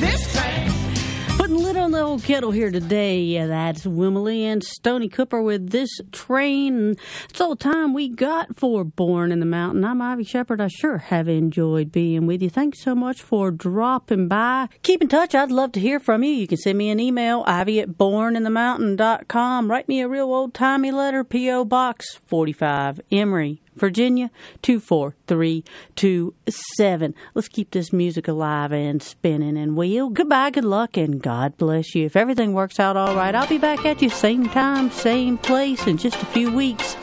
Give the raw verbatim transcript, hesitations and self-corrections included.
this train. Putting lid on the old kettle here today. Yeah, that's Wimley and Stony Cooper with This Train. It's all the time we got for Born in the Mountain. I'm Ivy Shepherd. I sure have enjoyed being with you. Thanks so much for dropping by. Keep in touch. I'd love to hear from you. You can send me an email, ivy at born in the mountain dot com. Write me a real old-timey letter, P O. Box forty-five, Emory, Virginia, two four three two seven. Let's keep this music alive and spinning. And we'll goodbye, good luck, and God bless you. If everything works out all right, I'll be back at you same time, same place in just a few weeks.